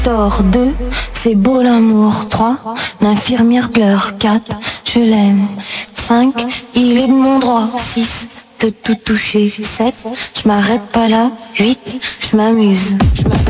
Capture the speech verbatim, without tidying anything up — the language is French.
Tort deux, c'est beau l'amour. Trois, l'infirmière pleure. Quatre, je l'aime. Cinq, il est de mon droit. Six, de tout toucher. Sept, je m'arrête pas là. Huit, je m'amuse.